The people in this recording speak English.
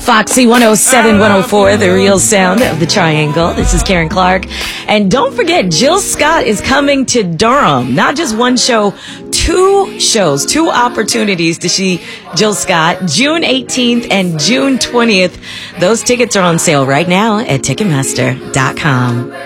Foxy 107, 104, the real sound of the triangle. This is Karen Clark. And don't forget, Jill Scott is coming to Durham. Not just one show, two shows, two opportunities to see Jill Scott, June 18th and June 20th. Those tickets are on sale right now at Ticketmaster.com.